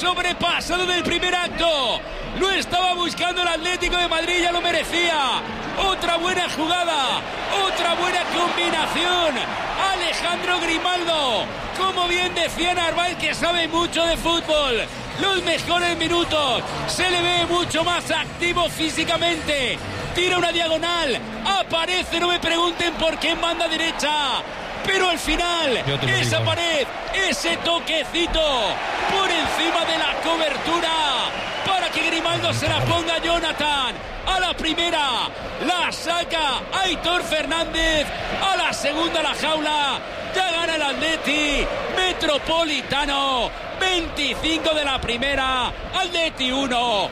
sobrepasado del primer acto. Lo estaba buscando el Atlético de Madrid, ya lo merecía. Otra buena jugada, otra buena combinación. Alejandro Grimaldo, como bien decía Narváez, que sabe mucho de fútbol. Los mejores minutos, se le ve mucho más activo físicamente. Tira una diagonal, aparece, no me pregunten por qué en banda derecha. Pero al final, esa pared, ese toquecito por encima de la cobertura para que Grimaldo se la ponga a Jonathan. A la primera la saca Aitor Fernández, a la segunda la jaula. Ya gana el Atleti Metropolitano. 25 de la primera, Atleti 1,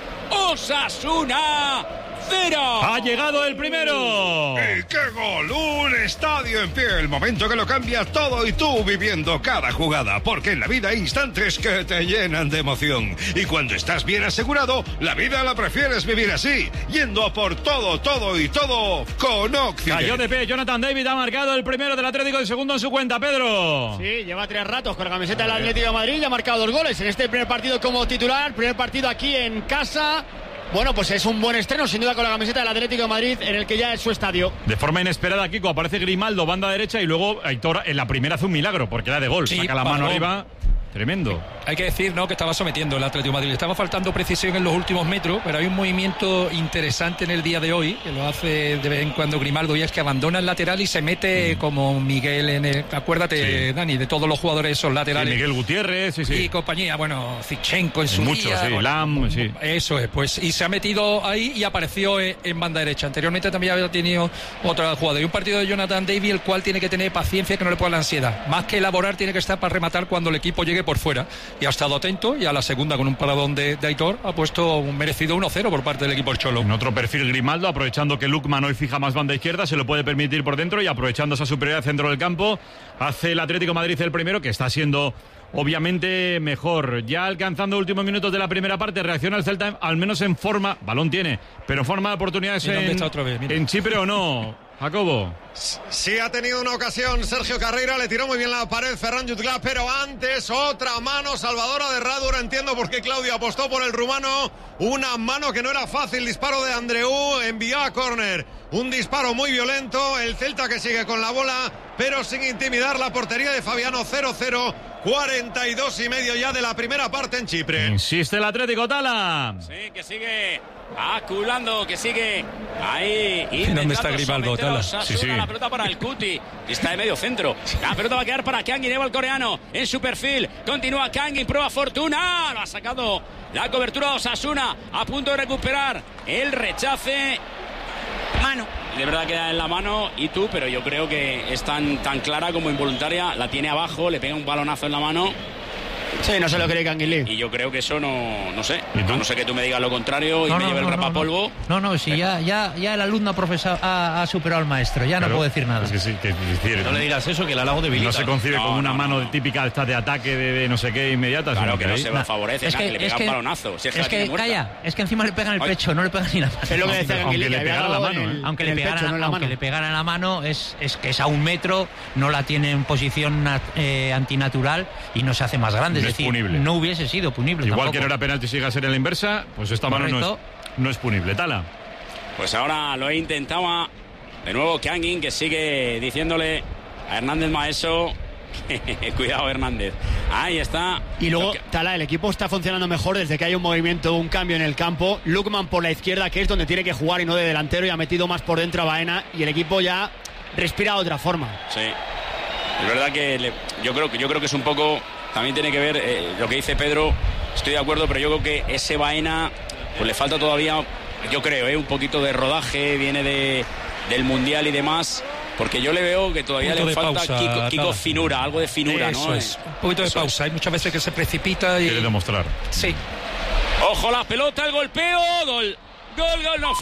Osasuna 0. Ha llegado el primero. ¡Y qué gol! Un estadio en pie, el momento que lo cambia todo y tú viviendo cada jugada, porque en la vida hay instantes que te llenan de emoción. Y cuando estás bien asegurado, la vida la prefieres vivir así, yendo a por todo, todo y todo con Occident. Cayó de pie, Jonathan David ha marcado el primero del Atlético, el segundo en su cuenta, Pedro. Sí, lleva 3 ratos con la camiseta del Atlético de Madrid y ha marcado 2 goles en este primer partido como titular, primer partido aquí en casa. Bueno, pues es un buen estreno, sin duda, con la camiseta del Atlético de Madrid, en el que ya es su estadio. De forma inesperada, Kiko, aparece Grimaldo, banda derecha, y luego Aitor en la primera hace un milagro, porque era de gol. Sí, saca la mano arriba. Tremendo. Hay que decir, ¿no?, que estaba sometiendo el Atlético de Madrid. Le estaba faltando precisión en los últimos metros, pero hay un movimiento interesante en el día de hoy, que lo hace de vez en cuando Grimaldo, y es que abandona el lateral y se mete como Miguel en el... Acuérdate, Dani, de todos los jugadores esos laterales. Sí, Miguel Gutiérrez, y compañía, bueno, Zichenko en su día. Sí, bueno, Lam, sí. Eso es, pues, y se ha metido ahí y apareció en banda derecha. Anteriormente también había tenido otra jugada. Y un partido de Jonathan David, el cual tiene que tener paciencia, que no le pueda la ansiedad. Más que elaborar, tiene que estar para rematar cuando el equipo llegue por fuera. Y ha estado atento, y a la segunda, con un paradón de Aitor, ha puesto un merecido 1-0 por parte del equipo del Cholo. En otro perfil, Grimaldo, aprovechando que Lukman hoy fija más banda izquierda, se lo puede permitir por dentro, y aprovechando esa superioridad centro del campo, hace el Atlético de Madrid el primero, que está siendo obviamente mejor. Ya alcanzando últimos minutos de la primera parte, reacciona el Celta, al menos en forma, balón tiene, pero en forma de oportunidades en Chipre, ¿o no, Jacobo? Sí, ha tenido una ocasión Sergio Carreira, le tiró muy bien la pared Ferran Jutgla, pero antes otra mano salvadora de Radu. Entiendo por qué Claudio apostó por el rumano, una mano que no era fácil. Disparo de Andreu, envió a córner, un disparo muy violento. El Celta que sigue con la bola, pero sin intimidar la portería de Fabiano. 0-0, 42 y medio ya de la primera parte en Chipre. Insiste el Atlético, Tala. Sí, que sigue aculando, que sigue ahí. ¿Dónde está Grimaldo, Tala? Sí. La pelota para el Cuti, que está de medio centro. La pelota va a quedar para Kangin, lleva el coreano en su perfil. Continúa Kangin, prueba fortuna. Lo ha sacado la cobertura de Osasuna, a punto de recuperar el rechace. Mano. De verdad queda en la mano y tú, pero yo creo que es tan clara como involuntaria. La tiene abajo, le pega un balonazo en la mano. Sí, no se lo cree Kangin Lee. Y yo creo que eso no sé. A no sé que tú me digas lo contrario y me lleve el rapapolvo. No, si ya el alumno ha superado al maestro, ya no puedo decir nada. Es que sí, no le dirás eso, que el halago debilita. No se concibe como una mano típica de ataque de no sé qué inmediata. Claro que no se favorece, es que le pega un balonazo. Es que calla, es que encima le pegan el pecho, no le pegan ni la mano. Es lo que decía Kangin Lee, le pegara la mano. Aunque le pegara en la mano, es que es a 1 metro, no la tiene en posición antinatural y no se hace más grande. Es decir, punible. No hubiese sido punible. Igual tampoco. que no era penalti, sigue a ser en la inversa, pues esta mano no es punible. Tala. Pues ahora lo intentaba de nuevo Kangin, que sigue diciéndole a Hernández Maeso. Cuidado, Hernández. Ahí está. Y luego, Tala, el equipo está funcionando mejor desde que hay un movimiento, un cambio en el campo. Lukman por la izquierda, que es donde tiene que jugar y no de delantero, y ha metido más por dentro a Baena, y el equipo ya respira de otra forma. Sí. Es verdad que yo creo que es un poco... También tiene que ver lo que dice Pedro. Estoy de acuerdo, pero yo creo que ese Baena pues le falta todavía, yo creo, un poquito de rodaje. Viene del Mundial y demás, porque yo le veo que todavía le falta pausa, Kiko finura, algo de finura. Eso ¿no? Es un poquito de pausa. Hay muchas veces que se precipita y quiere demostrar. Sí. Ojo la pelota, el golpeo, gol, no,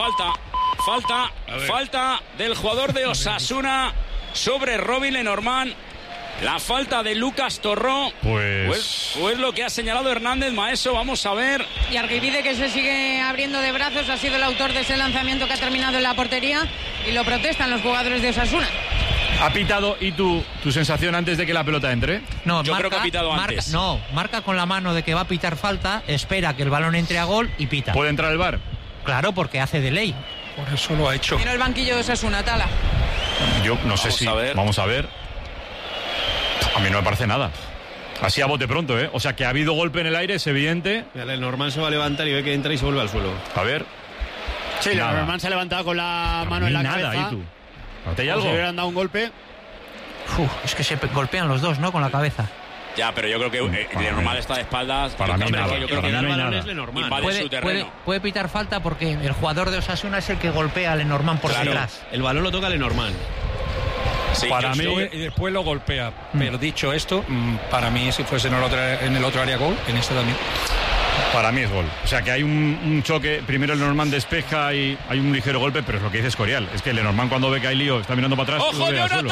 falta del jugador de Osasuna sobre Robin Lenormand. La falta de Lucas Torró, pues lo que ha señalado Hernández Maeso. Vamos a ver. Y Arguibide, que se sigue abriendo de brazos, ha sido el autor de ese lanzamiento que ha terminado en la portería, y lo protestan los jugadores de Osasuna. ¿Ha pitado y tu sensación antes de que la pelota entre? No, Yo creo que ha pitado antes. Marca con la mano de que va a pitar falta, espera que el balón entre a gol y pita. ¿Puede entrar el VAR? Claro, porque hace de ley. Por eso lo ha hecho. Mira el banquillo de Osasuna, Tala. Yo no sé si... Vamos a ver. A mí no me parece nada. Así a bote pronto, ¿eh? O sea, que ha habido golpe en el aire, es evidente. El Norman se va a levantar y ve que entra y se vuelve al suelo. A ver. Sí, el Norman se ha levantado con la mano en la cabeza. Nada, ¿y tú? ¿Te hay algo? Si hubieran dado un golpe. Es que se golpean los dos, ¿no? Con la cabeza. Ya, pero yo creo que Lenormand está de espaldas. Para mí nada. Yo creo que no hay nada. invade su terreno. Puede pitar falta porque el jugador de Osasuna es el que golpea a Lenormand por detrás. El balón lo toca a Lenormand. Sí, para mí... Y después lo golpea. Pero dicho esto, para mí si fuese en el otro área gol, en este también. Para mí es gol. O sea, que hay un choque. Primero el Lenormand despeja y hay un ligero golpe, pero es lo que dice Escorial. Es que el Lenormand cuando ve que hay lío está mirando para atrás. ¡Ojo, Jonathan!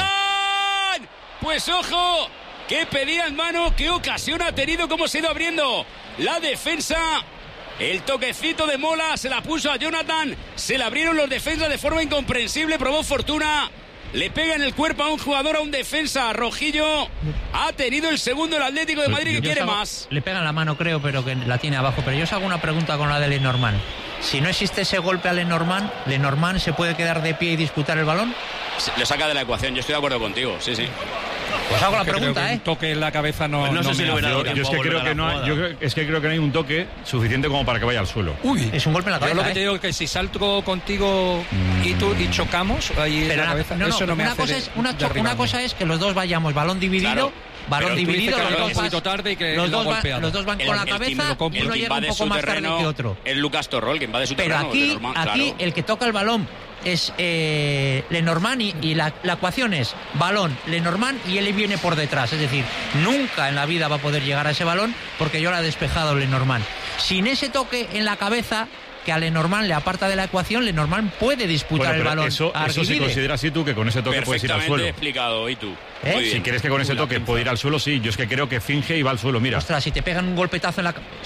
Pues ojo, que pedía en mano, qué ocasión ha tenido, cómo se ha ido abriendo la defensa. El toquecito de Mola se la puso a Jonathan, se la abrieron los defensas de forma incomprensible, probó fortuna. Le pega en el cuerpo a un jugador, a un defensa. Rojillo ha tenido el segundo el Atlético de Madrid, que quiere más. Le pega en la mano, creo, pero que la tiene abajo. Pero yo os hago una pregunta con la de Lenormand. Si no existe ese golpe a Lenormand ¿se puede quedar de pie y disputar el balón? Le saca de la ecuación, yo estoy de acuerdo contigo, sí. Pues hago la pregunta, Un toque en la cabeza no sé si lo hubiera dado. Yo es que creo que no hay, creo que no hay un toque suficiente como para que vaya al suelo. Uy, es un golpe en la cabeza. Yo lo que te digo es que si salto contigo y tú y chocamos ahí en la cabeza, eso no me hace. Una cosa es que los dos vayamos balón dividido. Claro. Balón dividido, los dos van con la cabeza y uno llega un poco más tarde que otro. Es Lucas Torrol, que invade su terreno. Pero aquí el que toca el balón es Lenormand y la ecuación es balón, Lenormand y él viene por detrás. Es decir, nunca en la vida va a poder llegar a ese balón porque yo lo ha despejado Lenormand. Sin ese toque en la cabeza que a Lenormand le aparta de la ecuación, Lenormand puede disputar el balón. Eso si consideras tú que con ese toque puedes ir al suelo. Perfectamente explicado, ¿y tú? Si crees que con ese toque puede ir al suelo, sí. Yo es que creo que finge y va al suelo, mira. Ostras, si te pegan un golpetazo en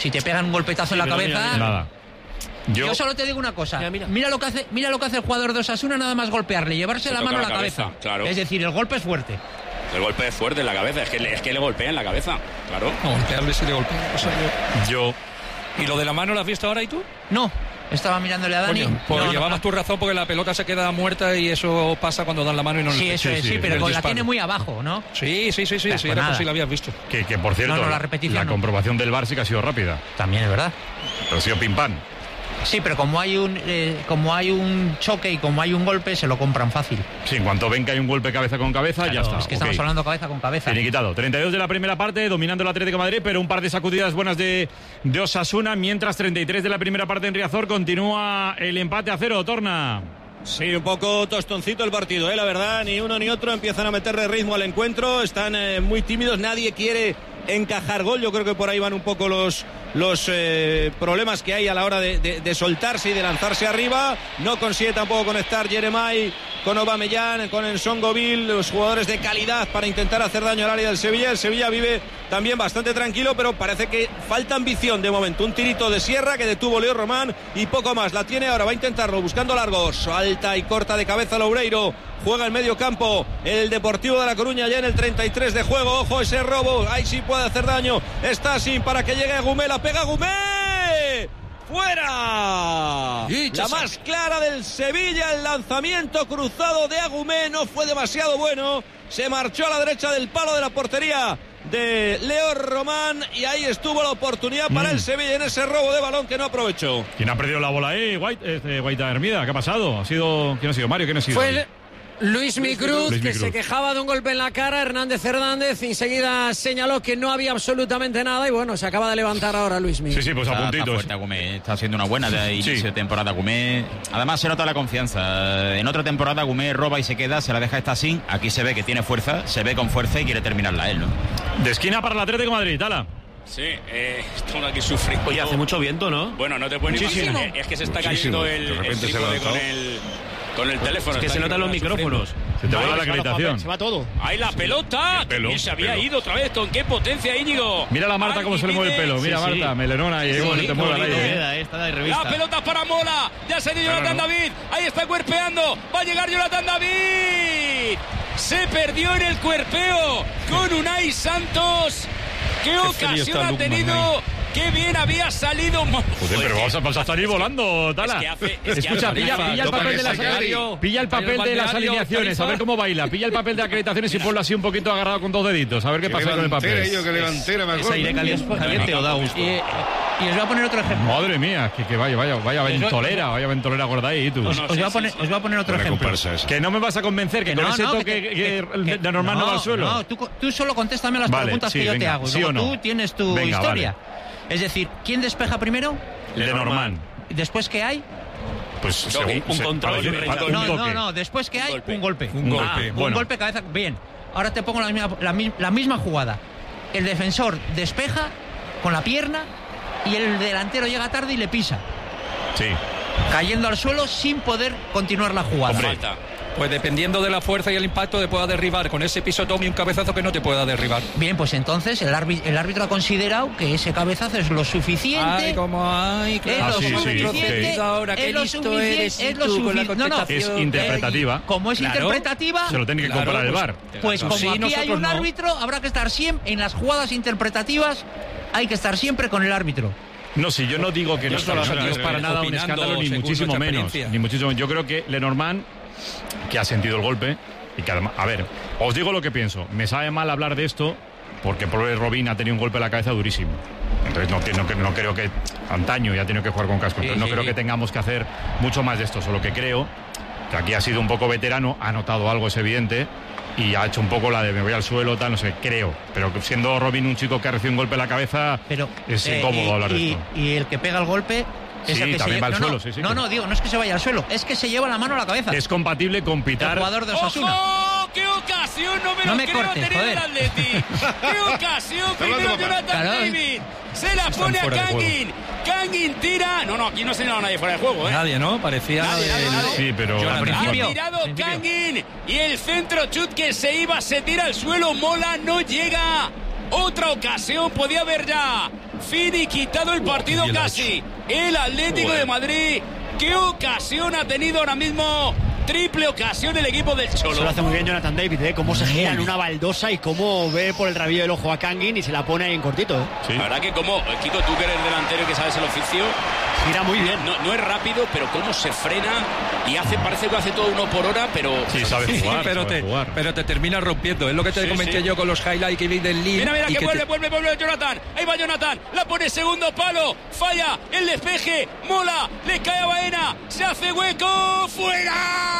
la cabeza... Nada. Yo solo te digo una cosa. Mira lo que hace el jugador de Osasuna, nada más golpearle, llevarse la mano a la cabeza. Claro. Es decir, el golpe es fuerte. El golpe es fuerte en la cabeza, es que le golpea en la cabeza, claro. No, golpearle sí le golpea. O sea, yo... ¿Y lo de la mano lo has visto ahora y tú? No, estaba mirándole a Dani. Pues llevabas tu razón porque la pelota se queda muerta y eso pasa cuando dan la mano y no sí, eso es, sí, pero la tiene muy abajo, ¿no? Sí, pues era por si la habías visto. Que por cierto, la repetición la comprobación del VAR sí que ha sido rápida. También es verdad. Pero ha sido pim pam. Sí, pero como hay un choque y como hay un golpe, se lo compran fácil. Sí, en cuanto ven que hay un golpe cabeza con cabeza, ya está. Es que estamos hablando cabeza con cabeza. Tiene quitado. 32 de la primera parte, dominando el Atlético de Madrid, pero un par de sacudidas buenas de Osasuna, mientras 33 de la primera parte en Riazor continúa el empate a 0. Torna. Sí, un poco tostoncito el partido, la verdad, ni uno ni otro empiezan a meterle ritmo al encuentro, están muy tímidos, nadie quiere encajar gol, yo creo que por ahí van un poco los problemas que hay a la hora de soltarse y de lanzarse arriba. No consigue tampoco conectar Jeremai con Aubameyang, con Nsongoville, los jugadores de calidad para intentar hacer daño al área del Sevilla. El Sevilla vive también bastante tranquilo, pero parece que falta ambición de momento. Un tirito de Sierra que detuvo Leo Román y poco más. La tiene ahora, va a intentarlo buscando largos, alta y corta de cabeza Loureiro. Juega en medio campo el Deportivo de La Coruña ya en el 33 de juego. Ojo ese robo, ahí sí puede hacer daño. Está sin para que llegue Agumé, la pega Agumé. ¡Fuera! La más clara del Sevilla, el lanzamiento cruzado de Agumé no fue demasiado bueno. Se marchó a la derecha del palo de la portería de Leo Román y ahí estuvo la oportunidad para el Sevilla en ese robo de balón que no aprovechó. ¿Quién ha perdido la bola ahí? Guaita Hermida, ¿qué ha pasado? ¿Quién ha sido? Mario, ¿quién ha sido? Fue Luismi Cruz, que se quejaba de un golpe en la cara. Hernández enseguida señaló que no había absolutamente nada y bueno, se acaba de levantar ahora Luismi. Sí, pues a puntitos. Está haciendo una buena de inicio de temporada Agumé. Además se nota la confianza. En otra temporada Agumé roba y se queda, se la deja esta sin. Aquí se ve que tiene fuerza, se ve con fuerza y quiere terminarla él, ¿no? De esquina para el Atlético de Madrid, Tala. Sí, estamos aquí sufriendo. Oye, hace mucho viento, ¿no? Bueno, no te puedes imaginar. Es que se está cayendo el trípode con el teléfono. Es que se notan los micrófonos. Se te va la acreditación. Se va todo. Ahí la pelota. También se había ido otra vez. ¿Con qué potencia, Íñigo? Mira la Marta cómo se le mueve el pelo. Mira Marta, melenona y cómo se te mueve el aire. La pelota para Mola. Ya se ha ido Jonathan David. Ahí está cuerpeando. Va a llegar Jonathan David. se perdió en el cuerpeo con Unai Santos. ¿Qué ocasión ha tenido? ¡Qué bien había salido! Joder, pero vas a salir volando, Tala. Escucha, pilla el papel de las alineaciones, a ver cómo baila. Pilla el papel de acreditaciones y ponlo así un poquito agarrado con 2 deditos. A ver qué pasa con el papel. Que levantera, me acuerdo. ¿Es aire caliente o da gusto? Y os voy a poner otro ejemplo. Madre mía, que vaya ventolera gorda ahí, tú. Os voy a poner otro ejemplo. Que no me vas a convencer que con ese toque de normal no va al suelo. No, tú solo contéstame las preguntas que yo te hago. ¿Sí o no? Tú tienes tu historia. Vale. Es decir, ¿quién despeja primero? Lenormand. ¿Después qué hay? Pues un control. No, después que hay un golpe. Un golpe cabeza. Bien, ahora te pongo la misma jugada. El defensor despeja con la pierna y el delantero llega tarde y le pisa. Sí. Cayendo al suelo sin poder continuar la jugada. Falta. Pues dependiendo de la fuerza y el impacto te pueda derribar con ese pisotón y un cabezazo que no te pueda derribar. Bien, pues entonces el árbitro ha considerado que ese cabezazo es lo suficiente. Ahora qué listo eres tú con la contestación. Es interpretativa. Como es interpretativa, se lo tiene que comparar el VAR. Pues como aquí hay un árbitro, habrá que estar siempre en las jugadas interpretativas, hay que estar siempre con el árbitro. No, si yo no digo que no es para nada un escándalo, ni muchísimo menos. Yo creo que Lenormand, que ha sentido el golpe y que además, a ver, os digo lo que pienso. Me sabe mal hablar de esto porque Robin ha tenido un golpe en la cabeza durísimo. Entonces no creo que antaño ya ha tenido que jugar con casco. Entonces no creo que tengamos que hacer mucho más de esto. Solo que creo que aquí ha sido un poco veterano, ha notado algo, es evidente, y ha hecho un poco la de me voy al suelo, tal, no sé, creo. Pero siendo Robin un chico que ha recibido un golpe en la cabeza, es incómodo hablar de esto. Y el que pega el golpe... Sí, también va al suelo, sí. No, no es que se vaya al suelo, es que se lleva la mano a la cabeza. Es compatible con pitar. El jugador de Osasuna. ¡Oh, qué ocasión! No me cortes, tener joder. el Atleti. ¡Qué ocasión! Primero Jonathan David. Se la pone a Kangin. Kangin tira. No, aquí no se señalaba nadie fuera de juego, ¿eh? Nadie, ¿no? Parecía. Nadie. Sí, pero. Ha tirado Kangin. Y el centro chut que se iba, se tira al suelo. Mola no llega. Otra ocasión podía haber ya finiquitado el partido casi. El Atlético de Madrid. ¿Qué ocasión ha tenido ahora mismo? Triple ocasión el equipo del Cholo. Se lo hace muy bien Jonathan David, ¿eh? Cómo se gira en una baldosa y cómo ve por el rabillo del ojo a Kangin y se la pone ahí en cortito, ¿eh? Sí. La verdad que como, Kiko, tú que eres delantero y que sabes el oficio, gira muy bien. No es rápido, pero cómo se frena y parece que hace todo 1 por hora, pero... Sí, sabe jugar, pero te termina rompiendo. Es lo que te comenté yo con los highlights que vi del Lille. Mira, que vuelve Jonathan. Ahí va Jonathan. La pone segundo palo. Falla el despeje. Mola. Le cae a Baena. Se hace hueco. ¡Fuera!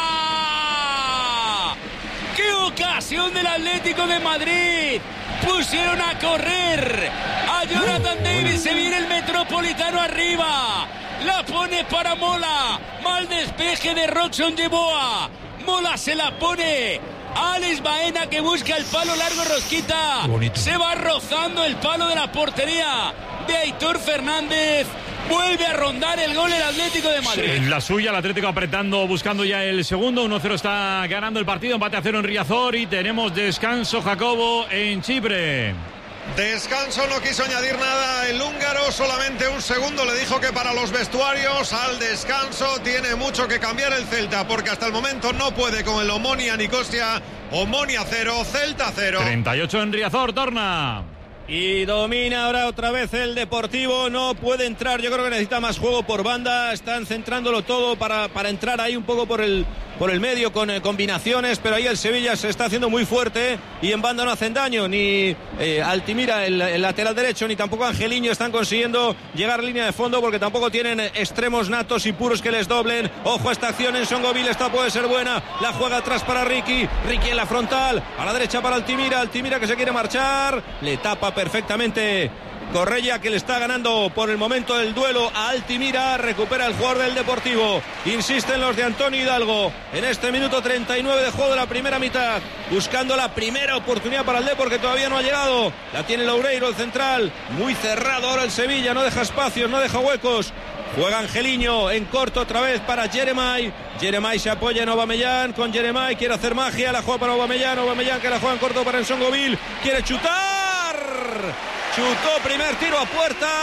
¡Qué ocasión del Atlético de Madrid! Pusieron a correr a Jonathan David. Se viene el Metropolitano arriba. La pone para Mola. Mal despeje de Roxon Yeboah. Mola se la pone a Alex Baena, que busca el palo largo, Rosquita. Se va rozando el palo de la portería de Aitor Fernández. Vuelve a rondar el gol el Atlético de Madrid. En la suya, el Atlético apretando, buscando ya el segundo. 1-0 está ganando el partido. Empate a 0 en Riazor y tenemos descanso, Jacobo, en Chipre. Descanso, no quiso añadir nada el húngaro, solamente un segundo. Le dijo que para los vestuarios al descanso tiene mucho que cambiar el Celta, porque hasta el momento no puede con el Omonia Nicosia. Omonia 0, Celta 0. 38 en Riazor, Torna. Y domina ahora otra vez el Deportivo, no puede entrar, yo creo que necesita más juego por banda, están centrándolo todo para entrar ahí un poco por el medio con combinaciones, pero ahí el Sevilla se está haciendo muy fuerte y en banda no hacen daño, ni Altimira, el lateral derecho, ni tampoco Angeliño están consiguiendo llegar a línea de fondo porque tampoco tienen extremos natos y puros que les doblen. Ojo a esta acción en Songoville, esta puede ser buena, la juega atrás para Ricky en la frontal, a la derecha para Altimira que se quiere marchar, le tapa perfectamente Correia, que le está ganando por el momento el duelo a Altimira. Recupera el jugador del Deportivo. Insisten los de Antonio Hidalgo en este minuto 39 de juego de la primera mitad, buscando la primera oportunidad para el Depor, que todavía no ha llegado. La tiene Loureiro, el central. Muy cerrado ahora el Sevilla, no deja espacios, no deja huecos. Juega Angeliño en corto otra vez para Jeremai. Jeremai se apoya en Aubameyang, con Jeremai quiere hacer magia, la juega para Aubameyang que la juega en corto para Nsongoville, quiere chutar. Chutó, primer tiro a puerta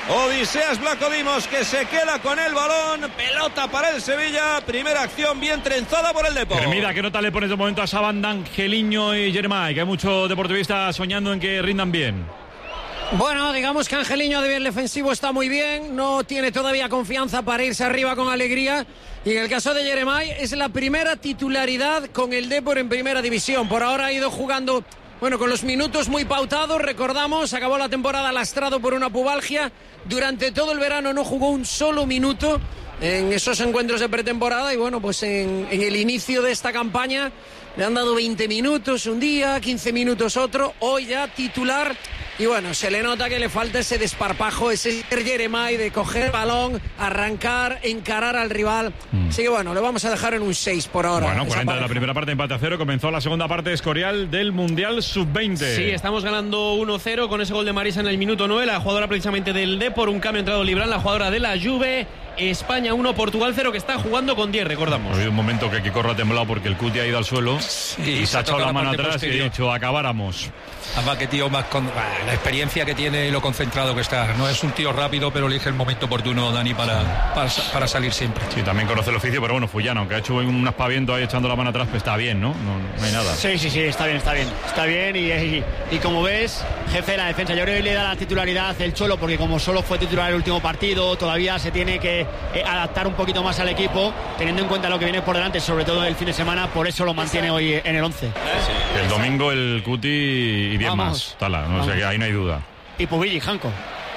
Odiseas Blanco Dimos, que se queda con el balón. Pelota para el Sevilla. Primera acción bien trenzada por el Depor. Hermida, ¿qué nota le pones de momento a esa banda Angeliño y Jeremai? Que hay muchos deportivistas soñando en que rindan bien. Bueno, digamos que Angeliño de bien defensivo está muy bien, no tiene todavía confianza para irse arriba con alegría. Y en el caso de Jeremai es la primera titularidad con el Depor en primera división. Por ahora ha ido jugando, bueno, con los minutos muy pautados. Recordamos, acabó la temporada lastrado por una pubalgia. Durante todo el verano no jugó un solo minuto en esos encuentros de pretemporada. Y bueno, pues en el inicio de esta campaña le han dado 20 minutos un día, 15 minutos otro. Hoy ya titular. Y bueno, se le nota que le falta ese desparpajo, ese Jeremai de coger el balón, arrancar, encarar al rival. Así que bueno, le vamos a dejar en un 6 por ahora. Bueno, 40 de la primera parte, empate a 0. Comenzó la segunda parte Escorial del Mundial Sub-20. Sí, estamos ganando 1-0 con ese gol de Marisa en el minuto 9. La jugadora precisamente del Depor, un cambio entrado Libran, la jugadora de la Juve. España 1, Portugal 0, que está jugando con 10, recordamos. Ha habido un momento que Kiko ha temblado porque el Cuti ha ido al suelo y se ha echado la mano atrás y ha dicho, acabáramos. Además que tío más con la experiencia que tiene y lo concentrado que está. No es un tío rápido, pero elige el momento oportuno, Dani, para salir siempre. Sí, también conoce el oficio, pero bueno, Fullana, aunque ha hecho un aspaviento ahí echando la mano atrás, pues está bien, ¿no? No hay nada. Sí, está bien. Está bien y como ves, jefe de la defensa, yo creo que le da la titularidad el Cholo, porque como solo fue titular el último partido, todavía se tiene que adaptar un poquito más al equipo, teniendo en cuenta lo que viene por delante, sobre todo el fin de semana, por eso lo mantiene hoy en el 11. El domingo el Cuti y 10 más, Tala, no sé, que ahí no hay duda. Y Pubilli y Janko.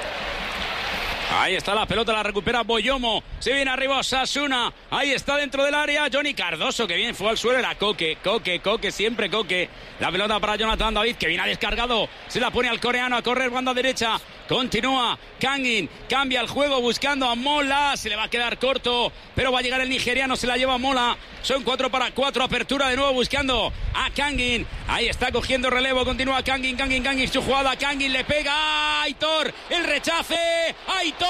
Ahí está la pelota, la recupera Boyomo. Se viene arriba Osasuna. Ahí está dentro del área Johnny Cardoso, que bien fue al suelo. Era Coque, siempre Coque. La pelota para Jonathan David, que viene descargado. Se la pone al coreano a correr banda derecha. Continúa Kangin. Cambia el juego buscando a Mola. Se le va a quedar corto, pero va a llegar el nigeriano. Se la lleva Mola. Son 4-4. Apertura de nuevo buscando a Kangin. Ahí está cogiendo relevo. Continúa Kangin. Su jugada. Kangin le pega a Aitor. El rechace. Aitor.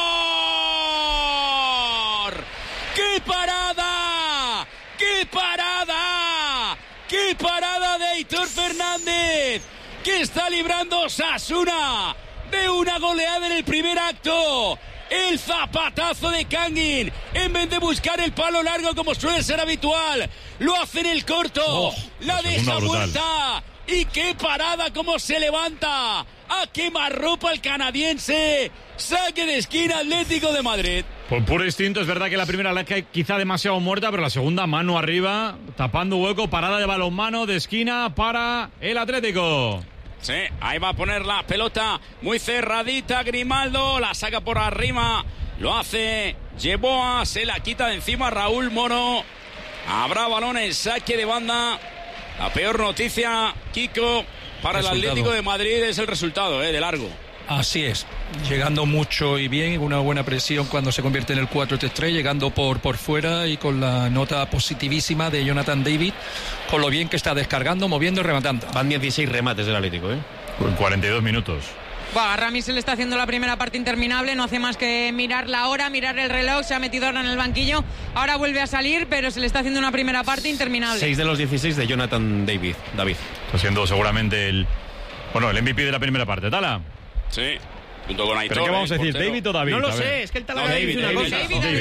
¡Qué parada! ¡Qué parada! ¡Qué parada de Aitor Fernández! Que está librando Osasuna de una goleada en el primer acto. El zapatazo de Kangin, en vez de buscar el palo largo como suele ser habitual, lo hace en el corto. La deja muerta. Y qué parada, cómo se levanta. A quemarropa el canadiense. Saque de esquina Atlético de Madrid. Por puro instinto, es verdad que la primera la cae quizá demasiado muerta, pero la segunda mano arriba, tapando hueco, parada de balonmano de esquina para el Atlético. Sí, ahí va a poner la pelota muy cerradita Grimaldo, la saca por arriba, lo hace Yeboa, se la quita de encima Raúl Moro. Habrá balón en saque de banda. La peor noticia, Kiko, para el Atlético de Madrid es el resultado, de largo. Así es, llegando mucho y bien, una buena presión cuando se convierte en el 4-3-3, llegando por fuera y con la nota positivísima de Jonathan David, con lo bien que está descargando, moviendo y rematando. Van 16 remates del Atlético, En 42 minutos. A Rami se le está haciendo la primera parte interminable, no hace más que mirar la hora, mirar el reloj, se ha metido ahora en el banquillo, ahora vuelve a salir, pero se le está haciendo una primera parte interminable. 6 de los 16 de Jonathan David. Está siendo seguramente el MVP de la primera parte, Tala. Sí, junto con Aitor. ¿Pero qué vamos a decir, David o David? No lo sé, es que el Tala David una cosa.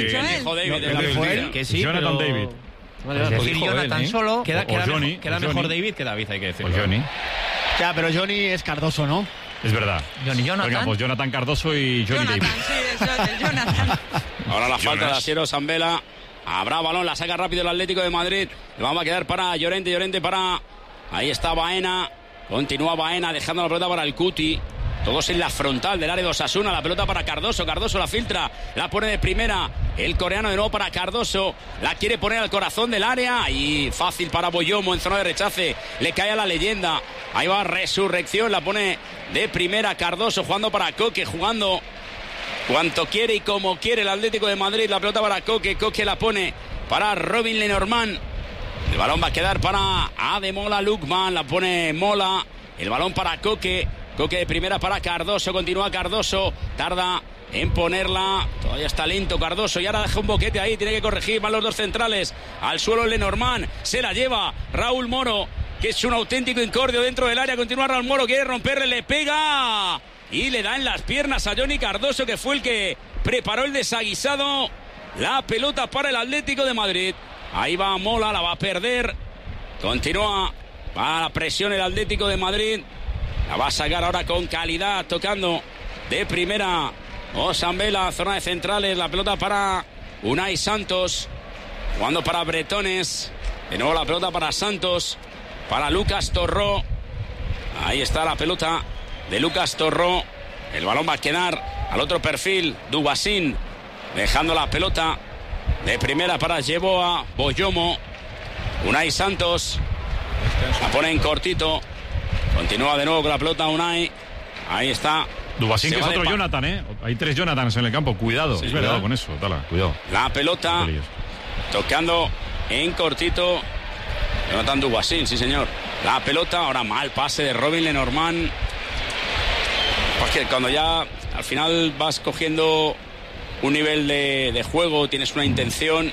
David. Que sí, Jonathan David. Decir Jonathan solo. Queda mejor David que David, hay que decirlo. O Johnny. Ya, pero Johnny es Cardoso, ¿no? Es verdad. Jonathan. Venga, pues Jonathan Cardoso y Johnny David. Sí, es Jonathan. Ahora la falta de Asiero Zambela. Habrá balón, la saca rápido el Atlético de Madrid. Le vamos a quedar para Llorente para... Ahí está Baena. Continúa Baena dejando la pelota para el Cuti. Todos en la frontal del área de Osasuna. La pelota para Cardoso. Cardoso la filtra. La pone de primera. El coreano de nuevo para Cardoso. La quiere poner al corazón del área. Y fácil para Boyomo en zona de rechace. Le cae a la leyenda. Ahí va Resurrección. La pone de primera Cardoso. Jugando para Coque. Jugando cuanto quiere y como quiere el Atlético de Madrid. La pelota para Coque. Coque la pone para Robin Lenormand. El balón va a quedar para Ademola Lukman. La pone Mola. El balón para Coque. Coque de primera para Cardoso, continúa Cardoso, tarda en ponerla, todavía está lento Cardoso y ahora deja un boquete ahí, tiene que corregir, van los dos centrales, al suelo Lenormand, se la lleva Raúl Moro, que es un auténtico incordio dentro del área, continúa Raúl Moro, quiere romperle, le pega y le da en las piernas a Johnny Cardoso, que fue el que preparó el desaguisado. La pelota para el Atlético de Madrid. Ahí va Mola, la va a perder. Continúa a la presión el Atlético de Madrid. La va a sacar ahora con calidad, tocando de primera Osambela, zona de centrales. La pelota para Unai Santos, jugando para Bretones. De nuevo la pelota para Santos, para Lucas Torró. Ahí está la pelota de Lucas Torró. El balón va a quedar al otro perfil, Dubasín, dejando la pelota de primera para Yeboah, Boyomo. Unai Santos la pone en cortito. Continúa de nuevo con la pelota Unai. Ahí está. Dubasín, que es otro Jonathan, ¿eh? Hay 3 Jonathans en el campo. Cuidado, Sí, cuidado con eso. Tala, cuidado. La pelota tocando en cortito. Jonathan Dubasín, sí señor. La pelota, ahora mal pase de Robin Lenormand. Porque cuando ya al final vas cogiendo un nivel de juego, tienes una intención,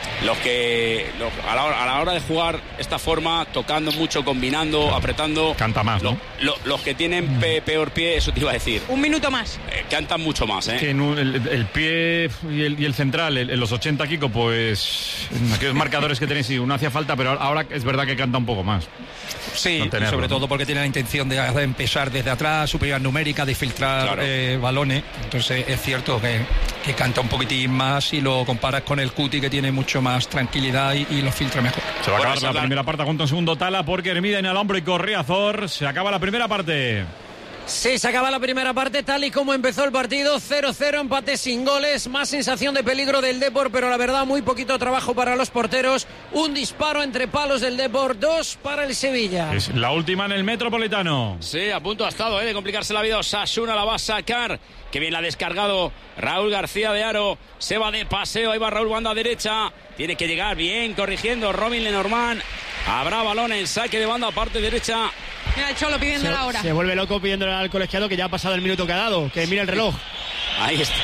a la hora de jugar esta forma, tocando mucho, combinando, apretando, canta más, ¿no? Los que tienen peor pie, eso te iba a decir. Un minuto más. Cantan mucho más, ¿eh? Que el pie y el central, en los 80, Kiko, pues en aquellos marcadores que tenéis, sí, uno hacía falta, pero ahora es verdad que canta un poco más. Sí, sobre todo porque tiene la intención de empezar desde atrás, superioridad numérica, de filtrar balones. Entonces es cierto que canta un poquitín más si lo comparas con el Cuti, que tiene mucho más tranquilidad y lo filtra mejor. Se va a acabar la primera parte, aguanta un segundo Tala, porque Hermida en Alhambra y Correazor. Se acaba la primera parte. Sí, se acaba la primera parte tal y como empezó el partido, 0-0, empate sin goles, más sensación de peligro del Depor, pero la verdad muy poquito trabajo para los porteros, un disparo entre palos del Depor, 2 para el Sevilla. Es la última en el Metropolitano. Sí, a punto ha estado de complicarse la vida. Osasuna la va a sacar, que bien la ha descargado Raúl García de Haro, se va de paseo, ahí va Raúl, banda derecha, tiene que llegar bien, corrigiendo Robin Lenormand, habrá balón en saque de banda, parte derecha. Mira el Cholo pidiendo la hora. Se vuelve loco pidiéndole al colegiado que ya ha pasado el minuto que ha dado, que mire el reloj. Ahí está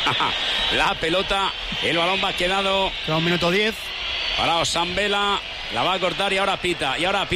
la pelota, el balón va quedado. Queda un minuto 10. Para Osambela, la va a cortar y ahora pita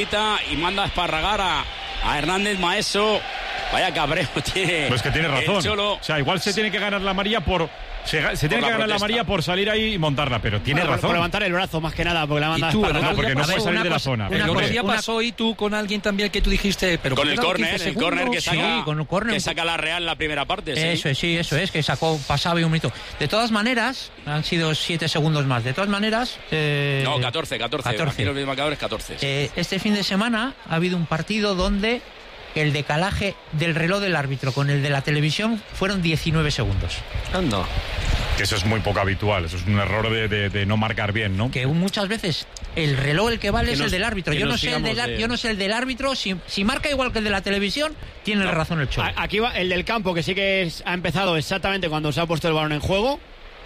y manda a esparragar a Hernández Maeso. Vaya cabreo tiene. Pues que tiene razón. El Cholo. O sea, igual se tiene que ganar la amarilla por. Se tiene que ganar la amarilla por salir ahí y montarla, pero tiene razón. Por levantar el brazo, más que nada, porque la manda. No, porque no puede salir de la zona. Ya pasó y tú con alguien también que tú dijiste, pero con el córner que saca, sí, con un córner. Que saca la Real en la primera parte. Eso es, que sacó, pasaba y un minuto. De todas maneras, han sido 7 segundos más. De todas maneras. No, 14. Aquí los marcadores 14. Este fin de semana ha habido un partido donde el decalaje del reloj del árbitro con el de la televisión fueron 19 segundos. Anda. Que eso es muy poco habitual, eso es un error de no marcar bien, ¿no? Que muchas veces el reloj el que vale es el del árbitro. Yo no sé el del árbitro, si marca igual que el de la televisión, tiene razón el Cholo. Aquí va el del campo, que sí que ha empezado exactamente cuando se ha puesto el balón en juego.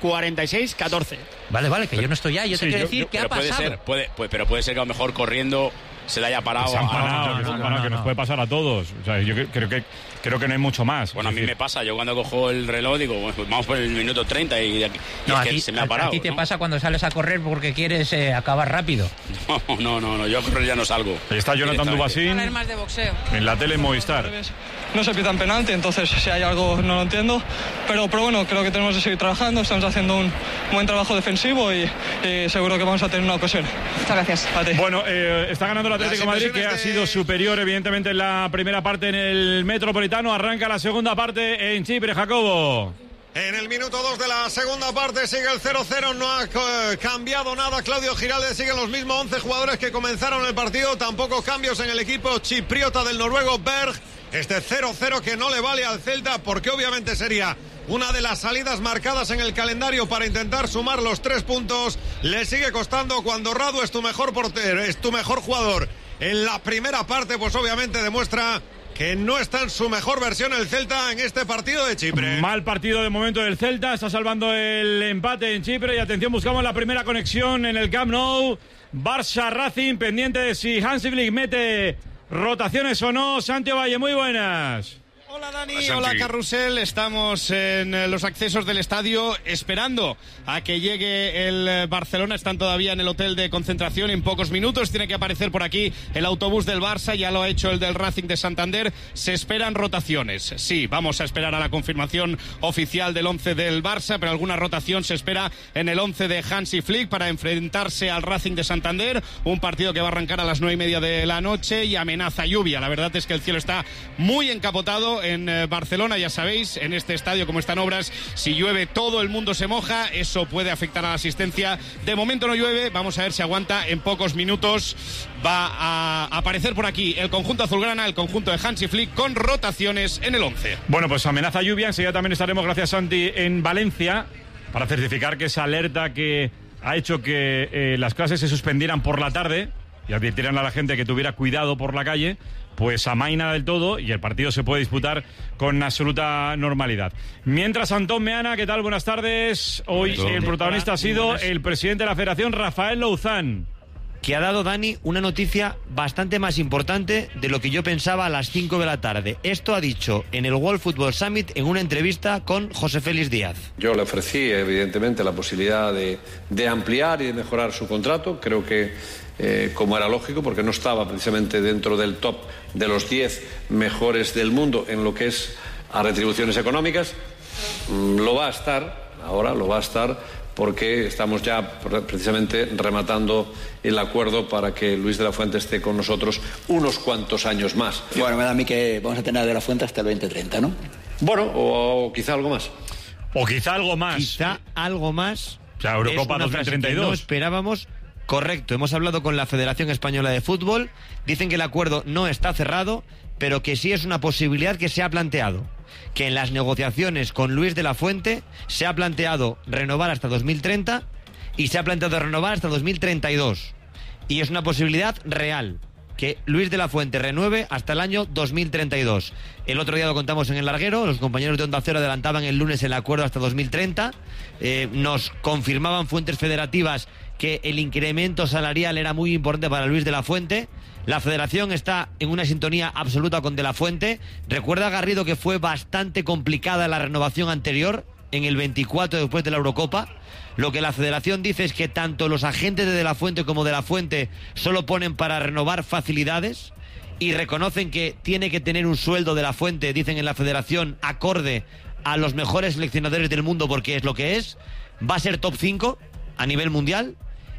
46-14. Vale, que yo no estoy ahí. Yo te quiero decir que ha pasado. Pero puede ser que a lo mejor corriendo se le haya parado. Que nos puede pasar a todos. O sea, yo creo que no hay mucho más. Bueno, a mí me pasa. Yo cuando cojo el reloj digo, bueno, pues vamos por el minuto 30 y es que se me ha parado. A ti te pasa cuando sales a correr porque quieres acabar rápido. No, yo a correr ya no salgo. Ahí está Jonathan Dubasín. Más de boxeo. En la tele Movistar. No se pita en penalti, entonces si hay algo no lo entiendo. Pero bueno, creo que tenemos que seguir trabajando. Estamos haciendo un buen trabajo defensivo y seguro que vamos a tener una ocasión. Muchas gracias. Bueno, está ganando el Atlético de Madrid, que ha sido superior evidentemente en la primera parte en el Metropolitano. Arranca la segunda parte en Chipre, Jacobo. En el minuto 2 de la segunda parte sigue el 0-0, no ha cambiado nada. Claudio Giralde, siguen los mismos 11 jugadores que comenzaron el partido, tampoco cambios en el equipo chipriota del noruego Berg. Este 0-0 que no le vale al Celta porque obviamente sería una de las salidas marcadas en el calendario para intentar sumar los 3 puntos. Le sigue costando cuando Radu es tu mejor portero, es tu mejor jugador. En la primera parte pues obviamente demuestra que no está en su mejor versión el Celta en este partido de Chipre. Mal partido de momento del Celta, está salvando el empate en Chipre y atención, buscamos la primera conexión en el Camp Nou. Barça Racing, pendiente de si Hansi Flick mete rotaciones o no. Santiago Valle, muy buenas. Hola Dani, hola Carrusel, estamos en los accesos del estadio esperando a que llegue el Barcelona, están todavía en el hotel de concentración, en pocos minutos tiene que aparecer por aquí el autobús del Barça, ya lo ha hecho el del Racing de Santander, se esperan rotaciones, sí, vamos a esperar a la confirmación oficial del 11 del Barça, pero alguna rotación se espera en el 11 de Hansi Flick para enfrentarse al Racing de Santander, un partido que va a arrancar a las 9:30 de la noche y amenaza lluvia, la verdad es que el cielo está muy encapotado en Barcelona, ya sabéis, en este estadio como están obras, si llueve todo el mundo se moja, eso puede afectar a la asistencia, de momento no llueve, vamos a ver si aguanta, en pocos minutos va a aparecer por aquí el conjunto azulgrana, el conjunto de Hansi Flick con rotaciones en el 11. Bueno, pues amenaza lluvia, enseguida también estaremos, gracias Santi, en Valencia para certificar que esa alerta que ha hecho que las clases se suspendieran por la tarde y advirtieran a la gente que tuviera cuidado por la calle, pues amaina del todo y el partido se puede disputar con absoluta normalidad. Mientras, Antón Meana, ¿qué tal? Buenas tardes. Hoy el protagonista ha sido el presidente de la Federación, Rafael Louzán, que ha dado, Dani, una noticia bastante más importante de lo que yo pensaba a las 5 de la tarde. Esto ha dicho en el World Football Summit en una entrevista con José Félix Díaz. Yo le ofrecí, evidentemente, la posibilidad de ampliar y de mejorar su contrato. Creo que, como era lógico, porque no estaba precisamente dentro del top de los 10 mejores del mundo en lo que es a retribuciones económicas, lo va a estar, ahora lo va a estar, porque estamos ya precisamente rematando el acuerdo para que Luis de la Fuente esté con nosotros unos cuantos años más. Bueno, me da a mí que vamos a tener a de la Fuente hasta el 2030, ¿no? Bueno, o quizá algo más. O quizá algo más. Quizá algo más. O sea, Eurocopa 2032. No esperábamos. Correcto, hemos hablado con la Federación Española de Fútbol, dicen que el acuerdo no está cerrado, pero que sí es una posibilidad que se ha planteado. Que en las negociaciones con Luis de la Fuente se ha planteado renovar hasta 2030 y se ha planteado renovar hasta 2032. Y es una posibilidad real, que Luis de la Fuente renueve hasta el año 2032. El otro día lo contamos en El Larguero, los compañeros de Onda Cero adelantaban el lunes el acuerdo hasta 2030, nos confirmaban fuentes federativas que el incremento salarial era muy importante para Luis de la Fuente. La Federación está en una sintonía absoluta con de la Fuente. Recuerda, Garrido, que fue bastante complicada la renovación anterior, en el 24 después de la Eurocopa. Lo que la Federación dice es que tanto los agentes de la Fuente como de la Fuente solo ponen para renovar facilidades y reconocen que tiene que tener un sueldo de la Fuente, dicen en la Federación, acorde a los mejores seleccionadores del mundo, porque es lo que es. Va a ser top 5 a nivel mundial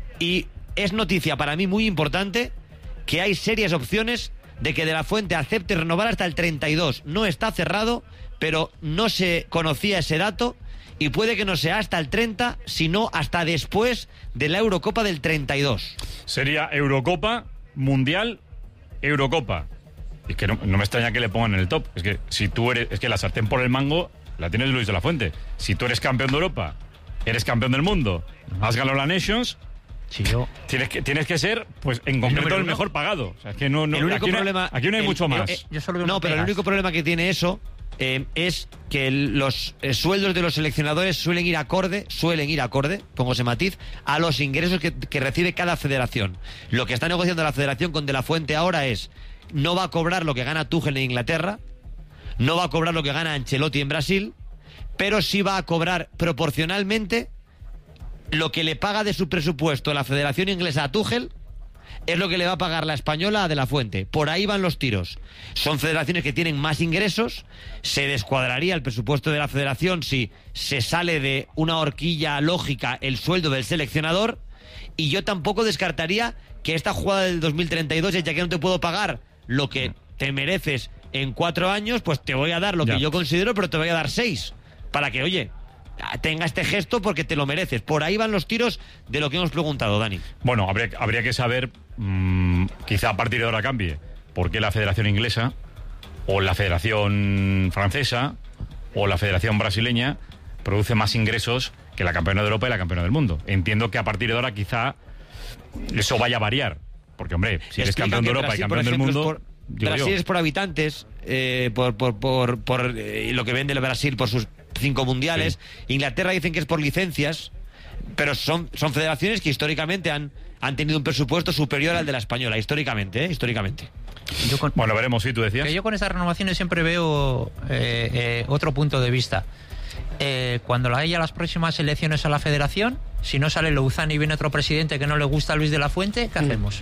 y es noticia para mí muy importante que hay serias opciones de que de la Fuente acepte renovar hasta el 32. No está cerrado, pero no se conocía ese dato y puede que no sea hasta el 30, sino hasta después de la Eurocopa del 32. Sería Eurocopa, Mundial, Eurocopa. Es que no me extraña que le pongan en el top. Es que si tú eres, es que la sartén por el mango la tiene Luis de la Fuente. Si tú eres campeón de Europa, eres campeón del mundo, has ganado la Nations, sí, yo... tienes que ser, pues en concreto, el mejor pagado. O sea, es que no, el único aquí, problema, aquí no hay mucho más. No, pero el único problema que tiene eso es que los sueldos de los seleccionadores suelen ir acorde, pongo ese matiz, a los ingresos que recibe cada federación. Lo que está negociando la Federación con De la Fuente ahora es: no va a cobrar lo que gana Tuchel en Inglaterra, no va a cobrar lo que gana Ancelotti en Brasil, pero sí va a cobrar proporcionalmente lo que le paga de su presupuesto la Federación Inglesa a Tuchel, es lo que le va a pagar la española a De la Fuente. Por ahí van los tiros. Son federaciones que tienen más ingresos, se descuadraría el presupuesto de la federación si se sale de una horquilla lógica el sueldo del seleccionador, y yo tampoco descartaría que esta jugada del 2032 es: ya que no te puedo pagar lo que te mereces en 4 años, pues te voy a dar lo que yo considero, pero te voy a dar 6, para que, oye, tenga este gesto porque te lo mereces. Por ahí van los tiros de lo que hemos preguntado, Dani. Bueno, habría que saber, quizá a partir de ahora cambie, por qué la Federación Inglesa o la Federación Francesa o la Federación Brasileña produce más ingresos que la campeona de Europa y la campeona del mundo. Entiendo que a partir de ahora quizá eso vaya a variar, porque, hombre, si eres campeón de Europa Brasil, y campeón del mundo... Brasil es por habitantes, por lo que vende el Brasil por sus 5 mundiales. Sí. Inglaterra dicen que es por licencias, pero son federaciones que históricamente han tenido un presupuesto superior al de la española, históricamente. Bueno, veremos, sí, tú decías. Que yo con estas renovaciones siempre veo otro punto de vista. Cuando haya las próximas elecciones a la federación, si no sale Louzán y viene otro presidente que no le gusta a Luis de la Fuente, ¿qué hacemos?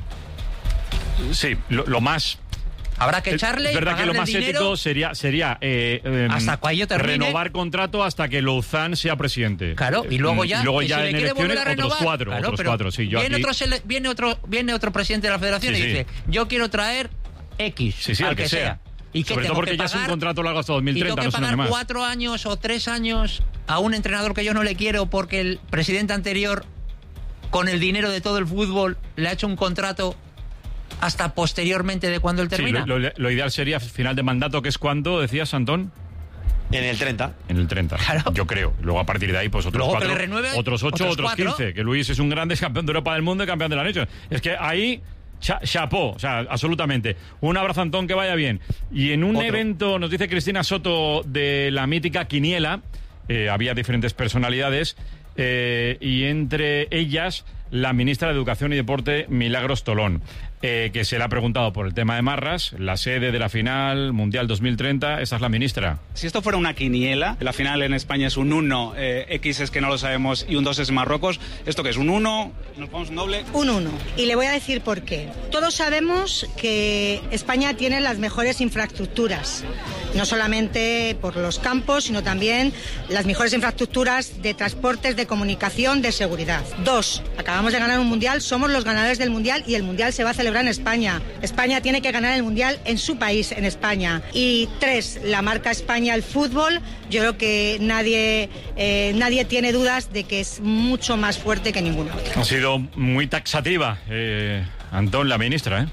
Sí, lo más... Habrá que echarle. Es verdad que lo más ético sería hasta cuando termine, renovar contrato hasta que Louzán sea presidente. Claro, y luego ya, en elecciones otros cuatro. Sí, viene otro presidente de la federación y dice, yo quiero traer X, al que sea. ¿Y sobre todo porque ya es un contrato largo hasta 2030, y tengo que pagar 4 años o 3 años a un entrenador que yo no le quiero porque el presidente anterior, con el dinero de todo el fútbol, le ha hecho un contrato hasta posteriormente de cuando él termina. Sí, lo ideal sería final de mandato, que es cuando, decías, Antón. En el 30. En el 30, claro. Yo creo. Luego a partir de ahí, pues otros 4, otros 8, otros 15. Que Luis es un grande campeón de Europa del mundo y campeón de la Nations. Es que ahí, chapó, o sea, absolutamente. Un abrazo, Antón, que vaya bien. Y en un evento, nos dice Cristina Soto, de la mítica quiniela, había diferentes personalidades, y entre ellas la ministra de Educación y Deporte, Milagros Tolón, que se le ha preguntado por el tema de Marras, la sede de la final Mundial 2030. Esa es la ministra. Si esto fuera una quiniela, la final en España es un 1, X es que no lo sabemos, y un 2 es Marruecos. ¿Esto qué es? ¿Un 1? ¿Nos ponemos un doble? Un 1. Y le voy a decir por qué. Todos sabemos que España tiene las mejores infraestructuras, no solamente por los campos, sino también las mejores infraestructuras de transportes, de comunicación, de seguridad. 2, acabamos de ganar un Mundial, somos los ganadores del Mundial y el Mundial se va a celebrar en España. España tiene que ganar el Mundial en su país, en España. Y 3, la marca España, el fútbol, yo creo que nadie tiene dudas de que es mucho más fuerte que ninguno. Ha sido muy taxativa, Antón, la ministra,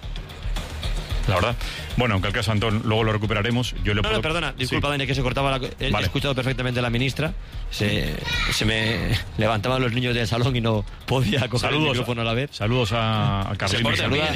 la verdad. Bueno, en cualquier caso, Antón, luego lo recuperaremos. Perdona, disculpa, Dani, que se cortaba He escuchado perfectamente a la ministra. Se me levantaban los niños del salón y no podía coger el micrófono a la vez. Saludos a Carlos.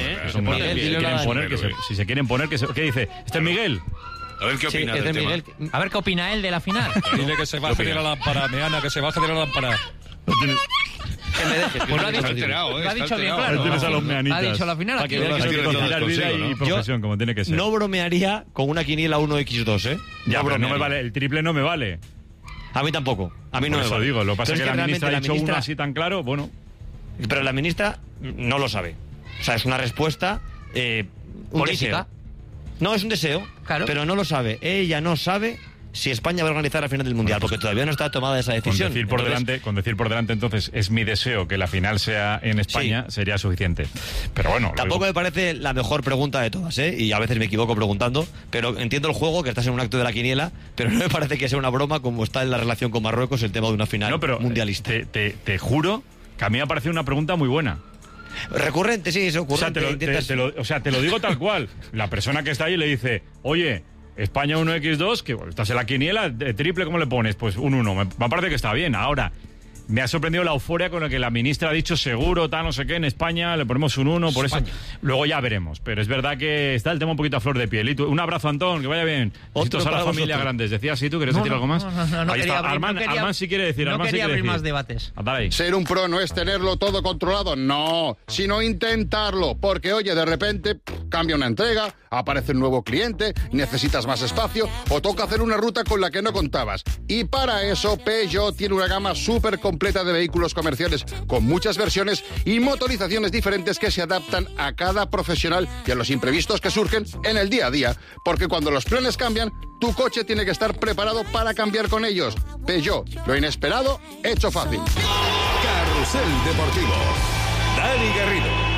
Si se quieren poner, ¿qué dice? ¿Este es Miguel? A ver qué opina del tema. A ver qué opina él de la final. Dile que se baje de la lámpara, Meana, que se baje de la lámpara. Que me dejes. Pues lo ha dicho bien claro. Ha dicho la final. Aquí vida y profesión, como tiene que ser. No bromearía con una quiniela 1x2, Ya, pero no me vale. El triple no me vale. A mí tampoco. A mí no me vale. Digo, lo que pasa es que la ministra ha dicho uno así tan claro, bueno. Pero la ministra no lo sabe. O sea, es una respuesta política. No, es un deseo, claro, pero no lo sabe. Ella no sabe si España va a organizar la final del Mundial, porque todavía no está tomada esa decisión. Con decir por delante, entonces, es mi deseo que la final sea en España, sería suficiente. Pero bueno... Tampoco me parece la mejor pregunta de todas, y a veces me equivoco preguntando, pero entiendo el juego, que estás en un acto de la quiniela, pero no me parece que sea una broma como está en la relación con Marruecos el tema de una final mundialista. Te juro que a mí me ha parecido una pregunta muy buena. Recurrente, sí, es ocurrente. Te lo digo tal cual. La persona que está ahí le dice, oye, España 1x2, que estás en la quiniela, triple, ¿cómo le pones? Pues un 1. Me parece que está bien. Ahora, me ha sorprendido la euforia con la que la ministra ha dicho seguro, tal, no sé qué, en España le ponemos un 1, por eso. Luego ya veremos. Pero es verdad que está el tema un poquito a flor de piel. Un abrazo, Antón, que vaya bien. Besitos a la familia Grandes. ¿Decías sí, tú? ¿Quieres decir algo más? No ahí está. Armán sí quiere decir. No quería abrir más debates. Ser un pro no es tenerlo todo controlado, no, sino intentarlo. Porque, oye, de repente cambia una entrega, aparece un nuevo cliente, necesitas más espacio o toca hacer una ruta con la que no contabas. Y para eso, Peugeot tiene una gama súper completa de vehículos comerciales con muchas versiones y motorizaciones diferentes que se adaptan a cada profesional y a los imprevistos que surgen en el día a día. Porque cuando los planes cambian, tu coche tiene que estar preparado para cambiar con ellos. Peugeot, lo inesperado, hecho fácil. Carrusel Deportivo. Dani Garrido.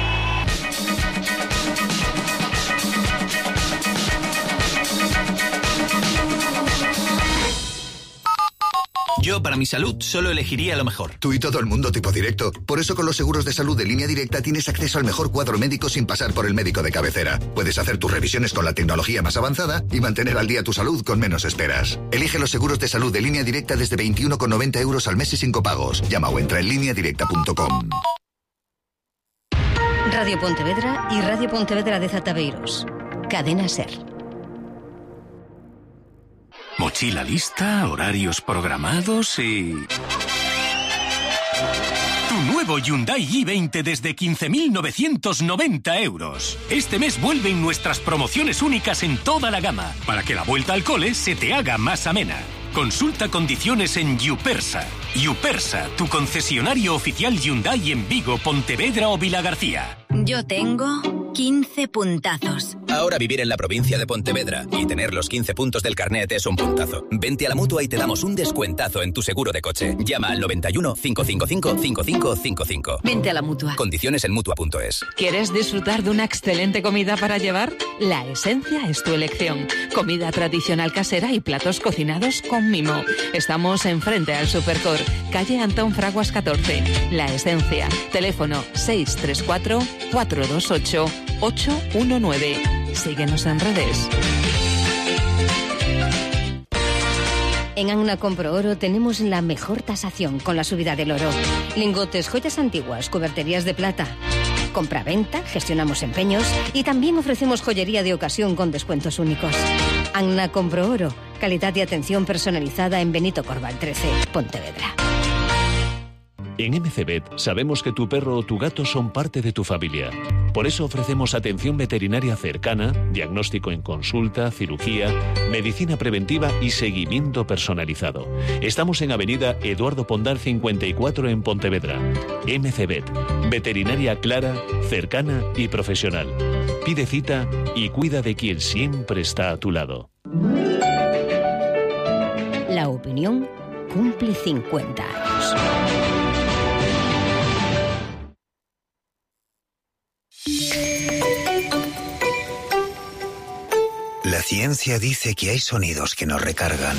Yo, para mi salud, solo elegiría lo mejor. Tú y todo el mundo tipo directo. Por eso con los seguros de salud de Línea Directa tienes acceso al mejor cuadro médico sin pasar por el médico de cabecera. Puedes hacer tus revisiones con la tecnología más avanzada y mantener al día tu salud con menos esperas. Elige los seguros de salud de Línea Directa desde 21,90 € al mes y sin copagos. Llama o entra en lineadirecta.com. Radio Pontevedra y Radio Pontevedra de Zataveiros. Cadena SER. Mochila lista, horarios programados y... Tu Nuevo Hyundai i20 desde 15.990 euros. Este mes vuelven nuestras promociones únicas en toda la gama, para que la vuelta al cole se te haga más amena. Consulta condiciones en Yupersa. Yupersa, tu concesionario oficial Hyundai en Vigo, Pontevedra o Vilagarcía. Yo tengo 15 puntazos. Ahora vivir en la provincia de Pontevedra y tener los 15 puntos del carnet es un puntazo. Vente a la Mutua y te damos un descuentazo en tu seguro de coche. Llama al 91 555 5555. Vente a la Mutua. Condiciones en Mutua.es. ¿Quieres disfrutar de una excelente comida para llevar? La Esencia es tu elección. Comida tradicional casera y platos cocinados con mimo. Estamos enfrente al Supercor, calle Antón Fraguas 14. La Esencia. Teléfono 634 428 819. Síguenos en redes. En Anna Compro Oro tenemos la mejor tasación con la subida del oro. Lingotes, joyas antiguas, cuberterías de plata. Compra-venta, gestionamos empeños y también ofrecemos joyería de ocasión con descuentos únicos. Anna Compro Oro. Calidad y atención personalizada en Benito Corval 13, Pontevedra. En MCVet sabemos que tu perro o tu gato son parte de tu familia. Por eso ofrecemos atención veterinaria cercana, diagnóstico en consulta, cirugía, medicina preventiva y seguimiento personalizado. Estamos en Avenida Eduardo Pondal 54 en Pontevedra. MCVet, veterinaria clara, cercana y profesional. Pide cita y cuida de quien siempre está a tu lado. La opinión cumple 50 años. La ciencia dice que hay sonidos que nos recargan.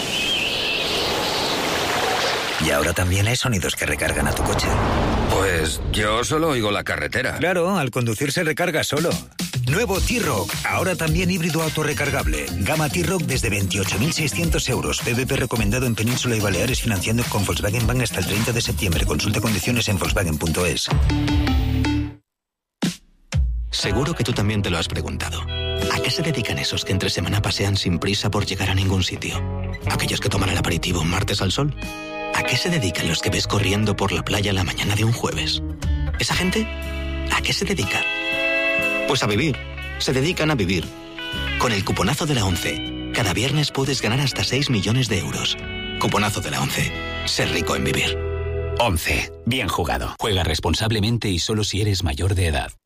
Y ahora también hay sonidos que recargan a tu coche. Pues yo solo oigo la carretera. Claro, al conducir se recarga solo. Nuevo T-Roc, ahora también híbrido autorrecargable. Gama T-Roc desde 28.600 euros. PVP recomendado en Península y Baleares, financiando con Volkswagen Bank hasta el 30 de septiembre. Consulta condiciones en Volkswagen.es. Seguro que tú también te lo has preguntado. ¿A qué se dedican esos que entre semana pasean sin prisa por llegar a ningún sitio? ¿Aquellos que toman el aperitivo un martes al sol? ¿A qué se dedican los que ves corriendo por la playa la mañana de un jueves? ¿Esa gente? ¿A qué se dedica? Pues a vivir. Se dedican a vivir. Con el cuponazo de la 11, cada viernes puedes ganar hasta 6 millones de euros. Cuponazo de la 11. Ser rico en vivir. 11. Bien jugado. Juega responsablemente y solo si eres mayor de edad.